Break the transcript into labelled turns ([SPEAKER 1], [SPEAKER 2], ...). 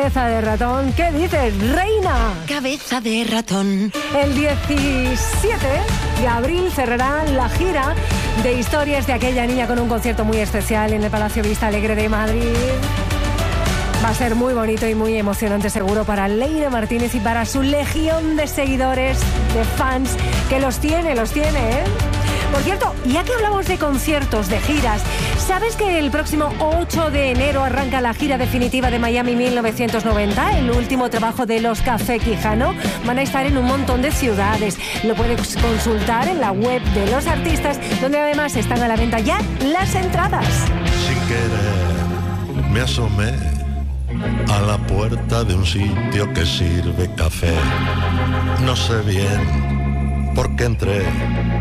[SPEAKER 1] Cabeza de ratón. ¿Qué dices, reina?
[SPEAKER 2] Cabeza de ratón.
[SPEAKER 1] El 17 de abril cerrará la gira de historias de aquella niña con un concierto muy especial en el Palacio Vista Alegre de Madrid. Va a ser muy bonito y muy emocionante seguro para Leire Martínez y para su legión de seguidores, de fans, que los tiene, ¿eh? Por cierto, ya que hablamos de conciertos, de giras, ¿sabes que el próximo 8 de enero arranca la gira definitiva de Miami 1990? El último trabajo de los Café Quijano. Van a estar en un montón de ciudades. Lo puedes consultar en la web de los artistas, donde además están a la venta ya las entradas.
[SPEAKER 3] Sin querer, me asomé a la puerta de un sitio que sirve café. No sé bien por qué entré,